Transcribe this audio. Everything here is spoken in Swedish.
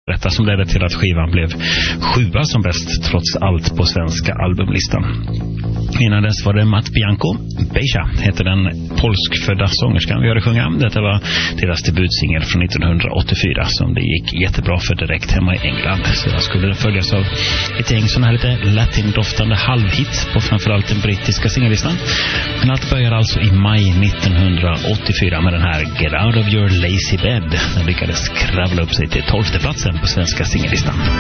Detta som ledde till att skivan blev 7 som bäst trots allt på svenska albumlistan. Innan dess var det Matt Bianco. Beja heter den polskfödda sångerskan vi hörde sjunga. Detta var deras debutsingel från 1984 som det gick jättebra för direkt hemma i England. Sedan skulle det följas av ett gäng sådana här lite latindoftande halvhits på framförallt den brittiska singellistan. Men allt börjar alltså i maj 1984 med den här Get Out of Your Lazy Bed. Den lyckades kravla upp sig till 12:e platsen på svenska singellistan.